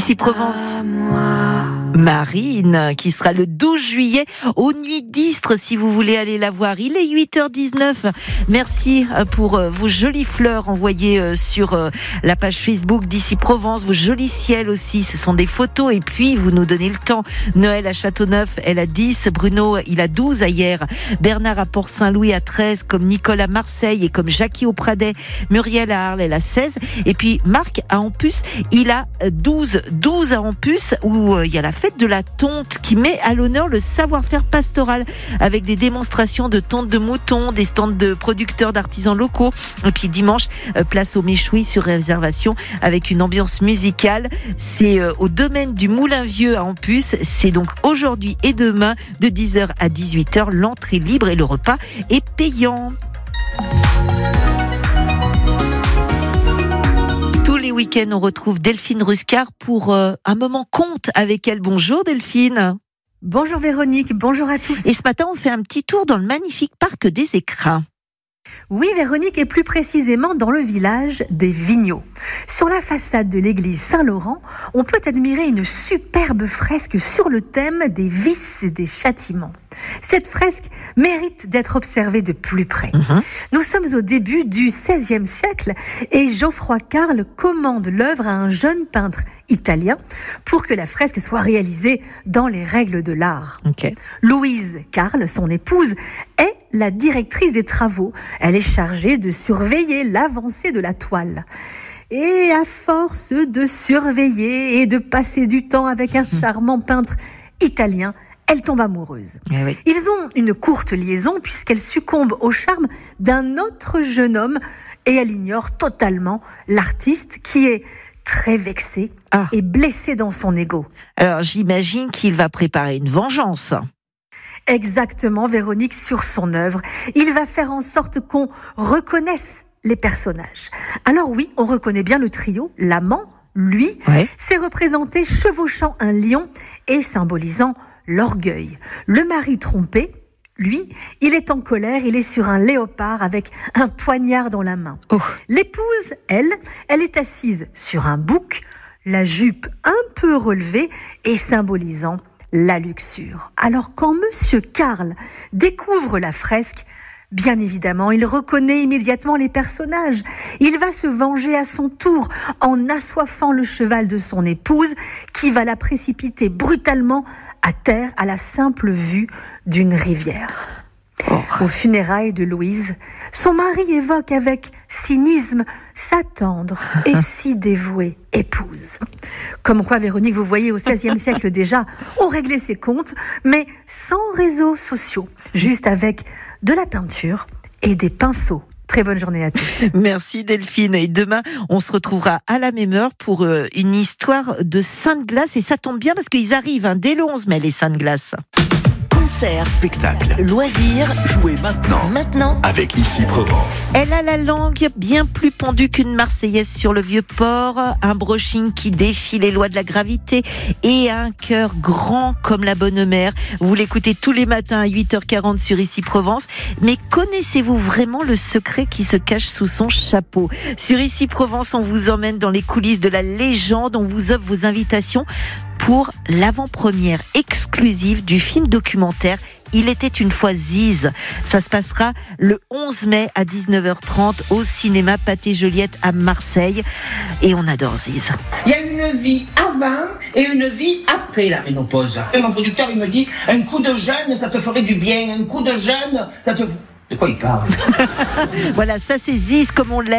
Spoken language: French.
Ici Provence. Marine, qui sera le 12 juillet aux Nuits d'Istres, si vous voulez aller la voir. Il est 8h19. Merci pour vos jolies fleurs envoyées sur la page Facebook d'Ici Provence, vos jolis ciels aussi, ce sont des photos. Et puis, vous nous donnez le temps. Noël à Châteauneuf, elle a 10. Bruno, il a 12 à hier. Bernard à Port-Saint-Louis à 13, comme Nicole à Marseille et comme Jackie au Pradet. Muriel à Arles, elle a 16. Et puis, Marc à Ampus, il a 12. 12 à Ampus, où il y a la fête de la tonte qui met à l'honneur le savoir-faire pastoral avec des démonstrations de tonte de mouton, des stands de producteurs d'artisans locaux. Et puis dimanche, place au méchoui sur réservation avec une ambiance musicale. C'est au domaine du Moulin Vieux à Ampus. C'est donc aujourd'hui et demain de 10h à 18h. L'entrée libre et le repas est payant. Les week-ends, on retrouve Delphine Ruscar pour un moment conte avec elle. Bonjour Delphine. Bonjour Véronique, bonjour à tous. Et ce matin, on fait un petit tour dans le magnifique parc des Écrins. Oui Véronique, et plus précisément dans le village des Vigneaux. Sur la façade de l'église Saint-Laurent, on peut admirer une superbe fresque sur le thème des vices et des châtiments. Cette fresque mérite d'être observée de plus près. Nous sommes au début du XVIe siècle et Geoffroy Carle commande l'œuvre à un jeune peintre italien pour que la fresque soit réalisée dans les règles de l'art. Louise Carle, son épouse, est la directrice des travaux. Elle est chargée de surveiller l'avancée de la toile. Et à force de surveiller et de passer du temps avec un charmant peintre italien, elle tombe amoureuse. Oui. Ils ont une courte liaison puisqu'elle succombe au charme d'un autre jeune homme et elle ignore totalement l'artiste qui est très vexé et blessé dans son ego. Alors j'imagine qu'il va préparer une vengeance. Exactement, Véronique, sur son œuvre. Il va faire en sorte qu'on reconnaisse les personnages. Alors oui, on reconnaît bien le trio, l'amant, lui, c'est représenté chevauchant un lion et symbolisant l'orgueil. Le mari trompé, lui, il est en colère, il est sur un léopard avec un poignard dans la main. L'épouse, elle est assise sur un bouc, la jupe un peu relevée et symbolisant la luxure. Alors quand Monsieur Carle découvre la fresque, bien évidemment, il reconnaît immédiatement les personnages. Il va se venger à son tour en assoiffant le cheval de son épouse qui va la précipiter brutalement à terre à la simple vue d'une rivière. Aux funérailles de Louise, son mari évoque avec cynisme sa tendre et si dévouée épouse. Comme quoi, Véronique, vous voyez, au XVIe siècle déjà, on réglait ses comptes, mais sans réseaux sociaux, juste avec de la peinture et des pinceaux. Très bonne journée à tous. Merci Delphine. Et demain, on se retrouvera à la même heure pour une histoire de Sainte-Glace. Et ça tombe bien parce qu'ils arrivent dès le 11 mai, les Sainte-Glace. Concerts, spectacles, loisirs, jouez maintenant avec Ici Provence. Elle a la langue bien plus pendue qu'une Marseillaise sur le Vieux-Port, un brushing qui défie les lois de la gravité et un cœur grand comme la bonne mère. Vous l'écoutez tous les matins à 8h40 sur Ici Provence. Mais connaissez-vous vraiment le secret qui se cache sous son chapeau ? Sur Ici Provence, on vous emmène dans les coulisses de la légende. On vous offre vos invitations pour l'avant-première exclusive du film documentaire Il était une fois Ziz. Ça se passera le 11 mai à 19h30 au cinéma Pathé Joliette à Marseille. Et on adore Ziz. Il y a une vie avant et une vie après la ménopause. Et mon producteur, il me dit, un coup de jeûne, ça te ferait du bien. Un coup de jeûne, ça te... De quoi il parle ? Voilà, ça c'est Ziz comme on l'aime.